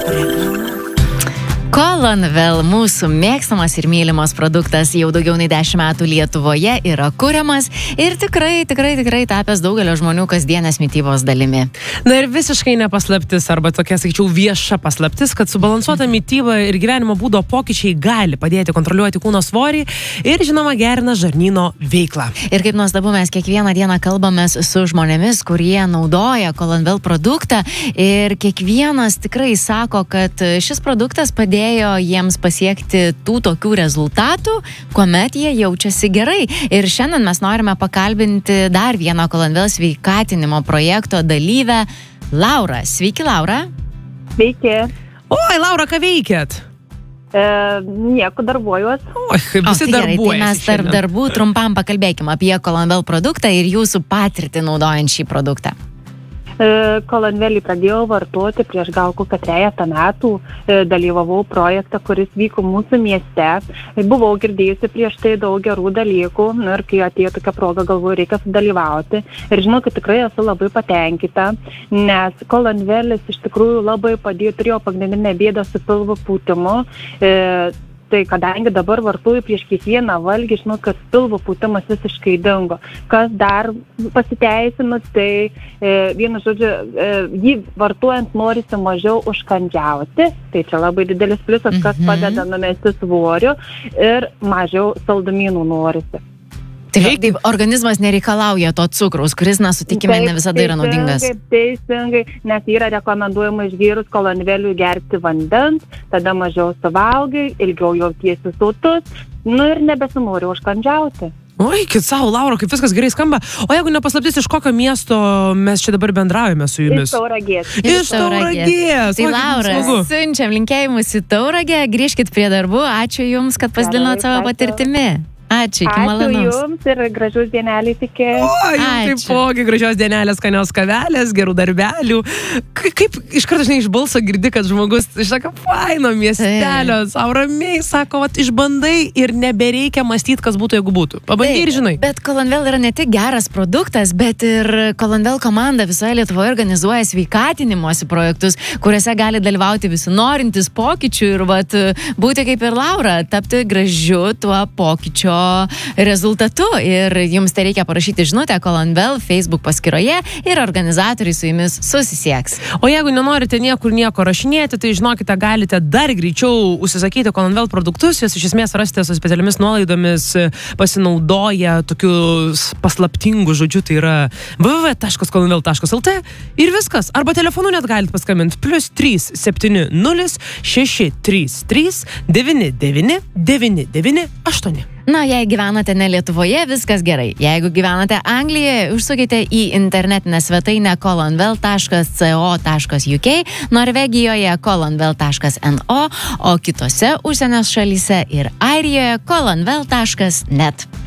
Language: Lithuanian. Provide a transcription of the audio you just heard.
Colonvel, mūsų mėgstamas ir mylimas produktas, jau daugiau nei 10 metų Lietuvoje yra kuriamas ir tikrai tapęs daugelio žmonių kasdienės mitybos dalimi. Na ir visiškai nepaslaptis, arba tokia, sakyčiau, vieša paslaptis, kad subalansuota mityba ir gyvenimo būdo pokyčiai gali padėti kontroliuoti kūno svorį ir, žinoma, gerina žarnyno veiklą. Ir kaip nuostabu, mes kiekvieną dieną kalbamės su žmonėmis, kurie naudoja Colonvel produktą ir kiekvienas tikrai sako, kad šis produktas padėjo jiems pasiekti tų tokių rezultatų, kuomet jie jaučiasi gerai. Ir šiandien mes norime pakalbinti dar vieną Colonvel sveikatinimo projekto dalyvę, Laurą. Sveiki, Laura. Sveiki. Oi, Laura, ką veikėt? Nieko, darbuojuos. Oi, kaip visi darbuojasi. Tai mes tarp darbų trumpam pakalbėkime apie Colonvel produktą ir jūsų patirtį naudojant šį produktą. Colonvelį pradėjau vartoti prieš gal kokią 3 metų, dalyvavau projektą, kuris vyko mūsų mieste. Buvau girdėjusi prieš tai daug gerų dalykų ir kai atėjo tokia proga, galvoju, reikia sudalyvauti. Ir žinau, kad tikrai esu labai patenkinta, nes Colonvelis iš tikrųjų labai padėjo, turėjau pagrindinę bėdą su pilvo pūtimu. Tai kadangi dabar vartoju prieš kiekvieną valgį, žinau, kad pilvo pūtimas visiškai dingo. Kas dar pasiteisino, tai vienu žodžiu, jį vartojant norisi mažiau užkandžiauti. Tai čia labai didelis pliusas, kas padeda numesti svorių ir mažiau saldumynų norisi. Taip, organizmas nereikalauja to cukraus, kuris, sutikime, ne visada yra naudingas. Teisingai, nes yra rekomenduojama išgėrus Colonveliui gerti vandens, tada mažiau suvalgai, ilgiau jautiesi sotus, ir nebesinori užkandžiauti. Oi, kit savo, Laura, kaip viskas gerai skamba. O jeigu nepaslaptis, iš kokio miesto mes čia dabar bendraujame su jumis? Iš Tauragės. Iš Tauragės. Tai Laura, siunčiam linkėjimus į Tauragę, grįžkit prie darbų, ačiū Jums, kad pasidalinot savo patirtimi. Ačiū, iki malonaus. Ačiū Jums ir gražius dienelį tikė. O, Jums taipogi gražios dienelės, skanios kavelės, gerų darbelių. Kaip iš karto, iš balso girdi, kad žmogus išsako, faino miestelio, savo ramiai, sako, išbandai ir nebereikia mąstyti, kas būtų, jeigu būtų. Pabandai ir žinai. Bet Colonvel yra ne tik geras produktas, bet ir Colonvel komanda visoje Lietuvoje organizuoja sveikatinimosi projektus, kuriuose gali dalyvauti visi norintys pokyčių ir būti kaip ir Laura, tapti gražiu tuo pokyčio rezultatu. Ir jums tai reikia parašyti žinutę Colonvel Facebook paskyroje ir organizatoriai su jumis susisieks. O jeigu nenorite nieko rašinėti, tai žinokite, galite dar greičiau užsisakyti Colonvel produktus, jūs iš esmės rasite su specialiomis nuolaidomis, pasinaudoja tokiu paslaptingu žodžiu, tai yra www.colonvel.lt ir viskas. Arba telefonu net galite paskambinti +3 70 633 99 99 8. Jei gyvenate ne Lietuvoje, viskas gerai. Jeigu gyvenate Anglijoje, užsukite į internetinę svetainę colonvel.co.uk, Norvegijoje colonvel.no, o kitose užsienio šalyse ir Airijoje colonvel.net.